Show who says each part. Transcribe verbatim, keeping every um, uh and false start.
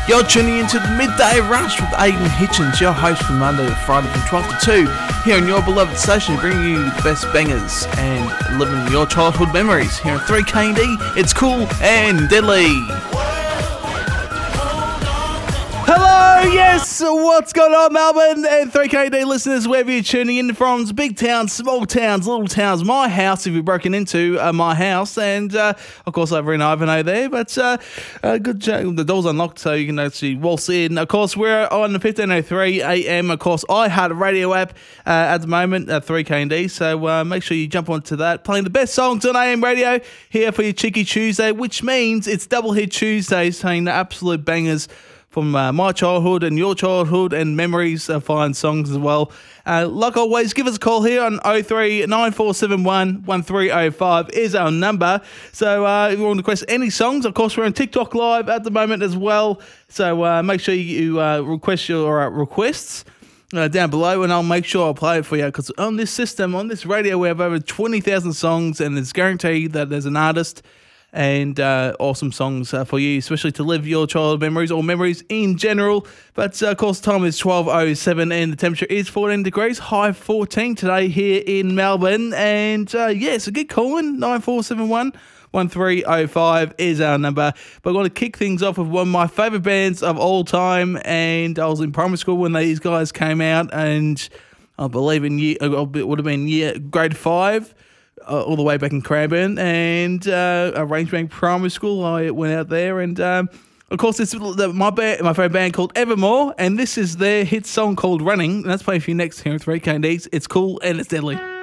Speaker 1: You're tuning into the Midday Rush with Aidan Hitchens, your host from Monday to Friday from twelve to two, here on your beloved station, bringing you the best bangers and living your childhood memories. Here on three K D, it's cool and deadly. Hello, yes, what's going on, Melbourne and three K D listeners, wherever you're tuning in from, big towns, small towns, little towns, my house, if you've broken into uh, my house, and uh, of course over in Ivanhoe there, but uh, uh, good, uh, the door's unlocked so you can actually waltz in. Of course, we're on the fifteen oh three a m, of course, iHeartRadio app uh, at the moment, at three K D, so uh, make sure you jump onto that, playing the best songs on A M radio here for your Cheeky Tuesday, which means it's Double Hit Tuesday, saying the absolute bangers from uh, my childhood and your childhood and memories of fine songs as well. Uh, like always, give us a call here on oh three nine four seven one one three oh five is our number. So uh, if you want to request any songs, of course, we're on TikTok Live at the moment as well. So uh, make sure you uh, request your uh, requests uh, down below, and I'll make sure I'll play it for you, because on this system, on this radio, we have over twenty thousand songs, and it's guaranteed that there's an artist and uh, awesome songs uh, for you, especially to live your childhood memories or memories in general. But uh, of course, time is twelve oh seven and the temperature is fourteen degrees, high fourteen today here in Melbourne. And uh, yeah, so get calling, nine four seven one one three oh five is our number. But I want to kick things off with one of my favourite bands of all time, and I was in primary school when these guys came out, and I believe in year, it would have been year grade five, Uh, all the way back in Cranbourne, and uh, a Rangebank Primary School. I went out there, and um, of course, this is the, my band, my favourite band called Evermore, and this is their hit song called Running, and that's playing for you next here at three K Ds. It's cool and it's deadly.